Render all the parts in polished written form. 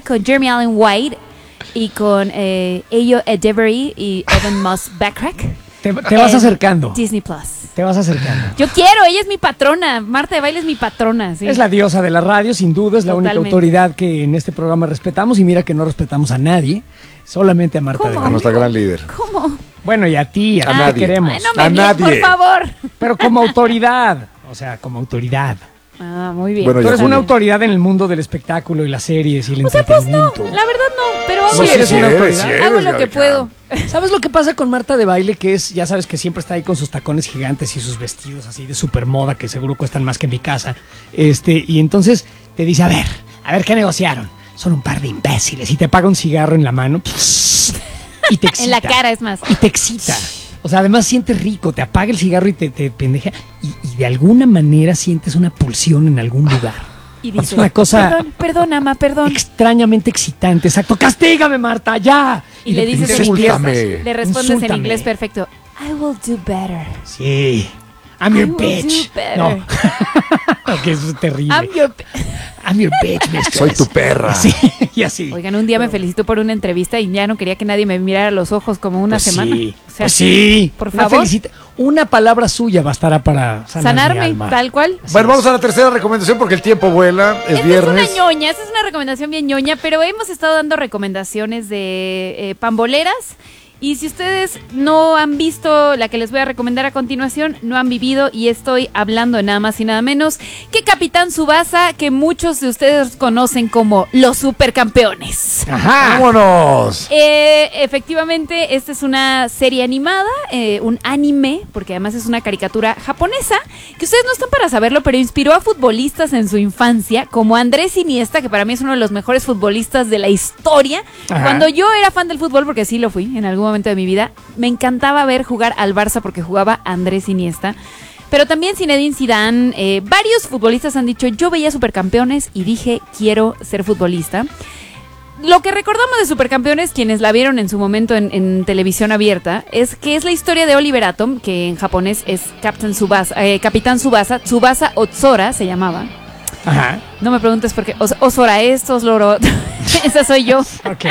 con Jeremy Allen White y con Ayo Edebiri y Evan Moss Backrack. Te vas acercando. Disney Plus. Te vas acercando. Yo quiero, ella es mi patrona. Marta de Baile es mi patrona. ¿Sí? Es la diosa de la radio, sin duda, es la única autoridad que en este programa respetamos. Y mira que no respetamos a nadie, solamente a Marta de Baile. A nuestra gran líder. ¿Cómo? Bueno, y a ti, a nadie queremos. Ay, no me nadie, por favor. Pero como autoridad, o sea, como autoridad. Ah, muy bien. Bueno, tú eres una autoridad en el mundo del espectáculo y las series y el entretenimiento. Pues no, la verdad no, pero hago, Sí, eres una autoridad. Hago lo que puedo. ¿Sabes lo que pasa con Marta de Baile? Que es, ya sabes que siempre está ahí con sus tacones gigantes y sus vestidos así de super moda que seguro cuestan más que en mi casa. Y entonces te dice, a ver qué negociaron. Son un par de imbéciles y te paga un cigarro en la mano y te excita. En la cara, es más. Y te excita. O sea, además sientes rico, te apaga el cigarro y te pendeja y de alguna manera sientes una pulsión en algún lugar. Y dice, es una cosa perdón, ama, perdón. extrañamente excitante. Exacto, castígame, Marta, ya. Y le dices le respondes Insúltame. en inglés perfecto. I will do better. Sí. I'm your bitch. No. Que eso es terrible. I'm your bitch, mistress. Soy tu perra. Sí, y así. Oigan, un día me felicitó por una entrevista y ya no quería que nadie me mirara a los ojos como una semana. Sí. O sea, Sí. por favor. Una palabra suya bastará para sanarme mi alma. tal cual. Bueno, vamos a la tercera recomendación porque el tiempo vuela. Es viernes. Es una ñoña, esta es una recomendación bien ñoña, pero hemos estado dando recomendaciones de pamboleras. Y si ustedes no han visto la que les voy a recomendar a continuación, no han vivido, y estoy hablando de nada más y nada menos que Capitán Tsubasa, que muchos de ustedes conocen como los supercampeones. Ajá. ¡Vámonos! Efectivamente, esta es una serie animada, un anime, porque además es una caricatura japonesa, que ustedes no están para saberlo, pero inspiró a futbolistas en su infancia, como Andrés Iniesta, que para mí es uno de los mejores futbolistas de la historia. Ajá. Cuando yo era fan del fútbol, porque sí lo fui en algún momento de mi vida, me encantaba ver jugar al Barça porque jugaba Andrés Iniesta. Pero también Zinedine Zidane, varios futbolistas han dicho, yo veía Supercampeones y dije, quiero ser futbolista. Lo que recordamos de Supercampeones, quienes la vieron en su momento en televisión abierta, es que es la historia de Oliver Atom, que en japonés es Capitán Tsubasa, Tsubasa Otsora se llamaba. Ajá. No me preguntes por qué, Osora esto, Osloro, esa soy yo. Ok,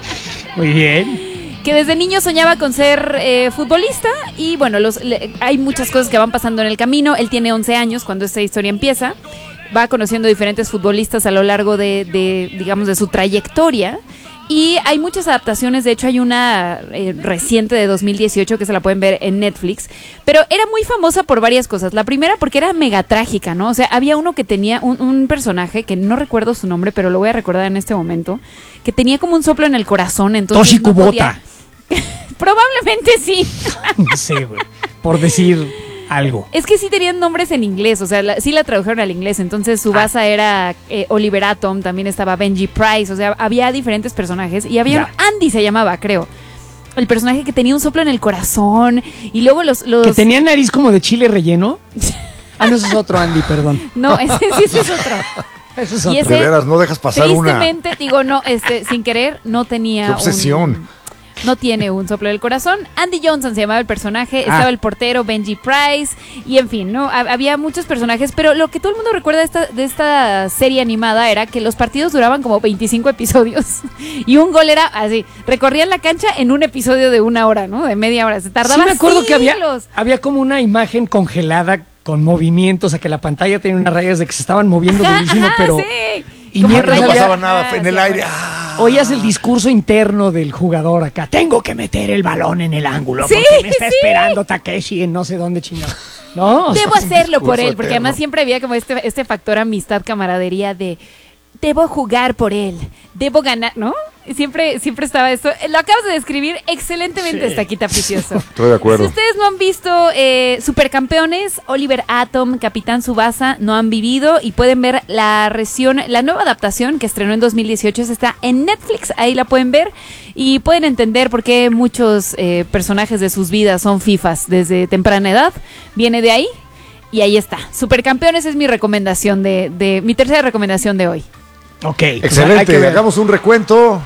muy bien. Que desde niño soñaba con ser futbolista y bueno, hay muchas cosas que van pasando en el camino. Él tiene 11 años cuando esta historia empieza. Va conociendo diferentes futbolistas a lo largo digamos, de su trayectoria. Y hay muchas adaptaciones, de hecho hay una reciente de 2018 que se la pueden ver en Netflix, pero era muy famosa por varias cosas. La primera porque era mega trágica, ¿no? O sea, había uno que tenía un personaje, que no recuerdo su nombre, pero lo voy a recordar en este momento, que tenía como un soplo en el corazón, entonces Toshi Kubota. Probablemente sí. No sé, güey, por decir algo. Es que sí tenían nombres en inglés, o sea, sí la tradujeron al inglés. Entonces Tsubasa era Oliver Atom, también estaba Benji Price, o sea, había diferentes personajes. Y había Andy se llamaba, creo. El personaje que tenía un soplo en el corazón. Y luego los... ¿Que tenía nariz como de chile relleno? Ah, no, ese es otro Andy, perdón. No, ese es otro. Ese es Y otro. ese, de veras, no dejas pasar una. tristemente, digo, no, sin querer, no tenía ¡Qué obsesión! no tiene un soplo del corazón. Andy Johnson se llamaba el personaje, estaba el portero Benji Price, y en fin, ¿no? Había muchos personajes, pero lo que todo el mundo recuerda de esta serie animada era que los partidos duraban como 25 episodios, y un gol era así, recorrían la cancha en un episodio de 1 hora, ¿no? De media hora, se tardaba Sí, me acuerdo siglos. que había como una imagen congelada con movimientos, o sea, que la pantalla tenía unas rayas de que se estaban moviendo durísimo, pero... Sí. Y Como mientras No rayas. pasaba nada en el sí, aire. oías el discurso interno del jugador acá. Tengo que meter el balón en el ángulo Sí, porque me está sí. esperando Takeshi en no sé dónde chingado. ¿No? O sea, Debo hacerlo por discurso él, porque eterno. además siempre había como este factor amistad, camaradería de debo jugar por él, debo ganar, ¿no? Siempre estaba esto. Lo acabas de describir excelentemente, Estaquita Precioso. Estoy de acuerdo. Si ustedes no han visto Supercampeones, Oliver Atom, Capitán Tsubasa, no han vivido y pueden ver la nueva adaptación que estrenó en 2018, está en Netflix, ahí la pueden ver y pueden entender por qué muchos personajes de sus vidas son fifas desde temprana edad. Viene de ahí y ahí está. Supercampeones es mi recomendación mi tercera recomendación de hoy. Ok. Hay que Excelente. ver. Hagamos un recuento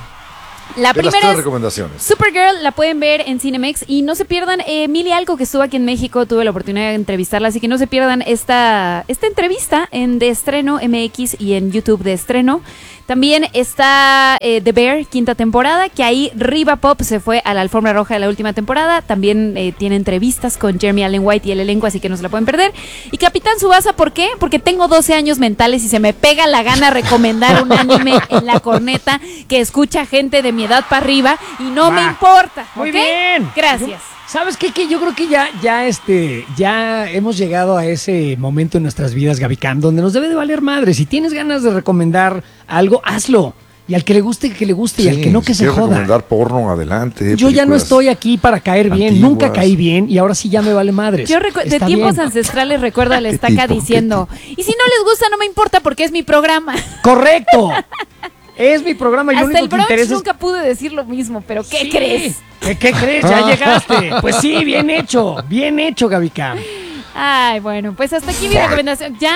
La de las primera tres es recomendaciones. Supergirl, la pueden ver en Cinemex y no se pierdan Mili Alco, que estuvo aquí en México, tuve la oportunidad de entrevistarla, así que no se pierdan esta entrevista en De Estreno MX y en YouTube de Estreno. También está The Bear, 5ª temporada, que ahí Riva Pop se fue a la alfombra roja de la última temporada. También tiene entrevistas con Jeremy Allen White y el elenco, así que no se la pueden perder. Y Capitán Tsubasa, ¿por qué? Porque tengo 12 años mentales y se me pega la gana recomendar un anime en la corneta que escucha gente de mi edad para arriba y no me importa. Muy ¿okay? bien. Gracias. ¿Sabes qué? Que yo creo que ya hemos llegado a ese momento en nuestras vidas, Gabicam, donde nos debe de valer madre. Si tienes ganas de recomendar algo, hazlo. Y al que le guste, que le guste. Y al que no, que se joda. recomendar porno, adelante. Yo ya no estoy aquí para caer bien. antiguas. Nunca caí bien y ahora sí ya me vale madres. Yo de tiempos ancestrales recuerdo a la estaca diciendo, y si no les gusta no me importa porque es mi programa. ¡Correcto! Es mi programa y lo Hasta único el que Bronx interesa nunca pude decir lo mismo, pero ¿qué Sí. crees? ¿Qué crees? Ya llegaste. Pues sí, bien hecho, Gabicam. Ay, bueno, pues hasta aquí mi recomendación. ¡Ya!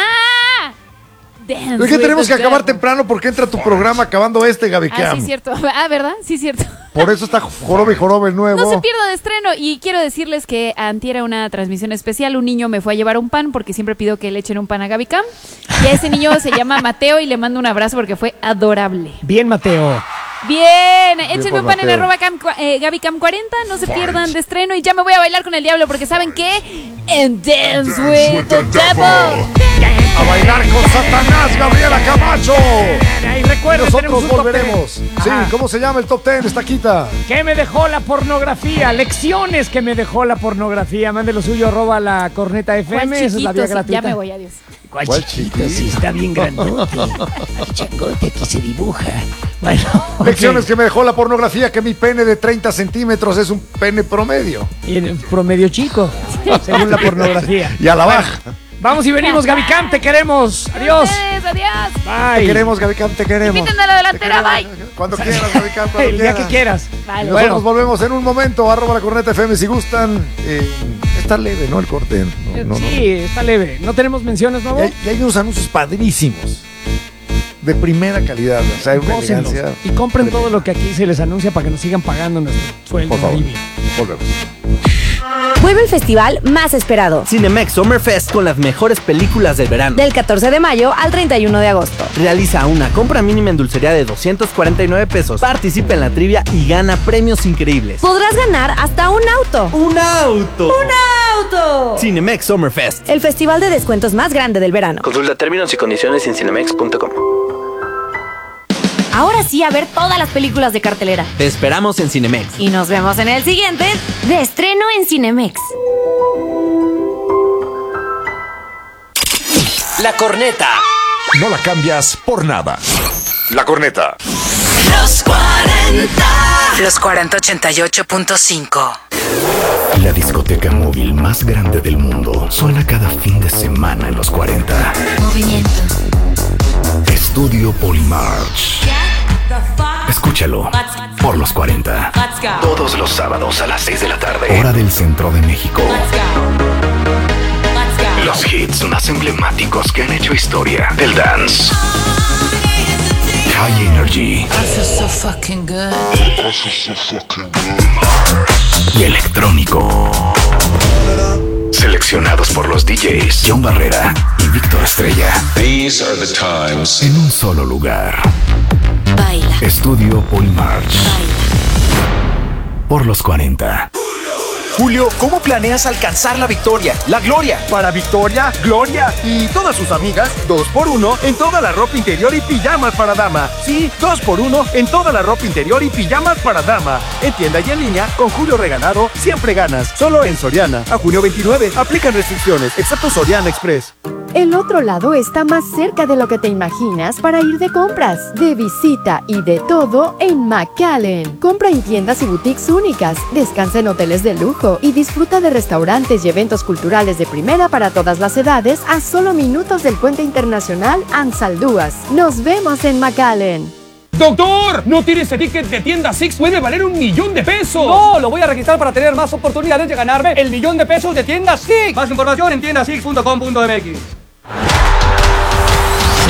Dance Es que with tenemos the que acabar devil. temprano porque entra tu programa acabando Gaby Ah, Cam. sí, cierto. Ah, ¿verdad? Sí, cierto. Por eso está Joroba el nuevo. No se pierda de estreno. Y quiero decirles que antier era una transmisión especial. Un niño me fue a llevar un pan porque siempre pido que le echen un pan a Gaby Cam. Y a ese niño se llama Mateo y le mando un abrazo porque fue adorable. Bien, Mateo. Bien, échenme por un pan en Mateo. @GabyCam40, no se pierdan de estreno y ya me voy a bailar con el diablo porque ¿saben qué? En Dance with the Devil. A bailar con Satanás, Gabriela Camacho. Y recuerden, tenemos Nosotros un top volveremos. 10. Sí, Ajá. ¿cómo se llama el top 10? Está quita. ¿Qué me dejó la pornografía? Lecciones que me dejó la pornografía. Mande lo suyo, @la corneta ¿Cuál FM. Esa es la vía chiquitos? gratuita. Ya me voy, adiós. ¿Cuál chiquito? Sí, está bien grandote. El changote aquí se dibuja. Bueno, Lecciones que me dejó la pornografía, que mi pene de 30 centímetros es un pene promedio. Y en promedio chico, según la pornografía. Y a la baja. Vamos y venimos, Gabicam, te queremos. Adiós. Ustedes, adiós. Bye. Te queremos, Gaby Cam, te queremos. Inviten a la delantera, Te bye. queremos. Cuando quieras, Gaby Cam, cuando El día que quieras. Vale. Nosotros Bueno, volvemos en un momento, @la corneta FM si gustan. Está leve, ¿no? El corte. No. sí, está leve. ¿No tenemos menciones, nuevo? Y hay unos anuncios padrísimos. De primera calidad. O sea, una Gócenlos. elegancia. Y compren todo lo que aquí se les anuncia para que nos sigan pagando nuestro sueldo. Por favor. alivio. Volvemos. Vuelve el festival más esperado. Cinemex Summer Fest con las mejores películas del verano. Del 14 de mayo al 31 de agosto. Realiza una compra mínima en dulcería de 249 pesos. Participa en la trivia y gana premios increíbles. Podrás ganar hasta un auto. ¡Un auto! ¡Auto! Cinemex Summer Fest. El festival de descuentos más grande del verano. Consulta términos y condiciones en cinemex.com. Ahora sí, a ver todas las películas de cartelera. Te esperamos en Cinemex. Y nos vemos en el siguiente de estreno en Cinemex. La corneta. No la cambias por nada. La corneta. Los 40. Los 4088.5. La discoteca móvil más grande del mundo suena cada fin de semana en los 40. Movimiento. Estudio Polymarch. Escúchalo por los 40. Todos los sábados a las 6 de la tarde. Hora del centro de México. Los hits más emblemáticos que han hecho historia del dance. High Energy. Y electrónico. Seleccionados por los DJs John Barrera y Víctor Estrella. These are the times. En un solo lugar. Baila. Estudio Polymarch. Por los 40. Julio, ¿cómo planeas alcanzar la victoria, la gloria? Para Victoria, Gloria y todas sus amigas, 2x1 en toda la ropa interior y pijamas para dama. Sí, 2x1 en toda la ropa interior y pijamas para dama. En tienda y en línea, con Julio Regalado, siempre ganas. Solo en Soriana. A junio 29, aplican restricciones, excepto Soriana Express. El otro lado está más cerca de lo que te imaginas para ir de compras, de visita y de todo en McAllen. Compra en tiendas y boutiques únicas, descansa en hoteles de lujo y disfruta de restaurantes y eventos culturales de primera para todas las edades a solo minutos del puente internacional Ansaldúas. Nos vemos en McAllen. ¡Doctor! ¿No tiene ese ticket de tienda Six? ¡Puede valer $1,000,000! No, lo voy a registrar para tener más oportunidades de ganarme el $1,000,000 de tienda Six. Más información en tiendasix.com.mx.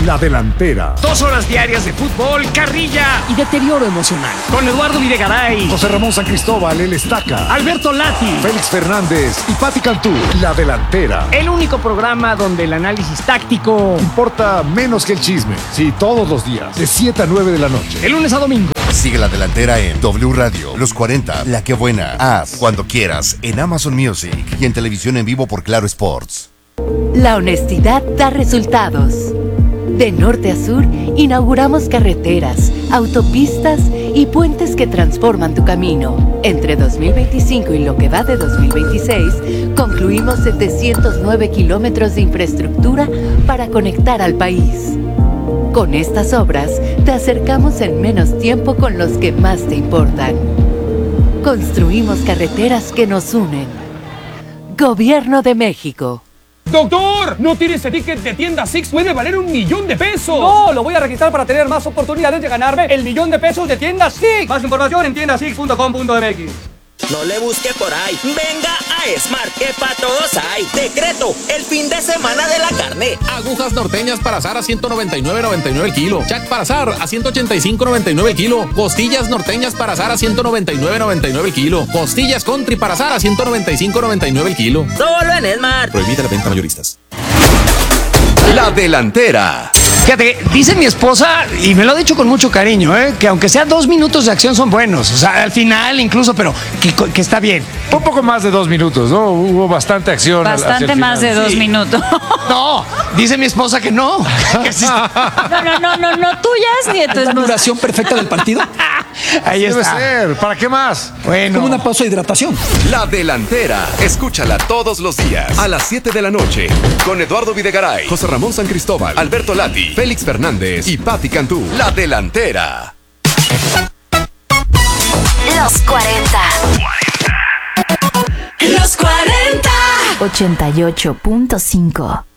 La Delantera. 2 horas diarias de fútbol, carrilla y deterioro emocional. Con Eduardo Videgaray, José Ramón San Cristóbal, el Estaca, Alberto Lati, Félix Fernández y Pati Cantú. La Delantera. el único programa donde el análisis táctico, Importa menos que el chisme. Sí, todos los días, de 7 a 9 de la noche. de lunes a domingo. Sigue La Delantera en W Radio, Los 40, La Que Buena, Haz, Cuando Quieras, en Amazon Music y en televisión en vivo por Claro Sports. La honestidad da resultados. De norte a sur, inauguramos carreteras, autopistas y puentes que transforman tu camino. Entre 2025 y lo que va de 2026, concluimos 709 kilómetros de infraestructura para conectar al país. Con estas obras, te acercamos en menos tiempo con los que más te importan. Construimos carreteras que nos unen. Gobierno de México. ¡Doctor! ¿No tiene ese ticket de tienda Six? ¡Puede valer $1,000,000! No, lo voy a registrar para tener más oportunidades de ganarme el $1,000,000 de tienda Six. Más información en tiendasix.com.mx. No le busque por ahí. Venga a Smart, que para todos hay. Decreto, el fin de semana de la carne. Agujas norteñas para asar a $199.99 el kilo. Jack para asar a $185.99 el kilo. Costillas norteñas para asar a $199.99 el kilo. Costillas country para asar a $195.99 el kilo. Solo en Smart. Prohibida la venta mayoristas. La Delantera. Fíjate, dice mi esposa, y me lo ha dicho con mucho cariño, que aunque sea 2 minutos de acción son buenos. O sea, al final incluso, pero que está bien. Un poco más de 2 minutos, ¿no? Hubo bastante acción. Bastante más de 2 minutos. No, dice mi esposa que no. Que sí. No, tuyas ni de tu esposa. ¿La duración perfecta del partido? Ahí Debe está. ser. ¿Para qué más? Bueno. Como una pausa de hidratación. La Delantera. Escúchala todos los días a las 7 de la noche con Eduardo Videgaray, José Ramón San Cristóbal, Alberto Lati, Félix Fernández y Pati Cantú. La Delantera. Los 40. Los 40. 88.5.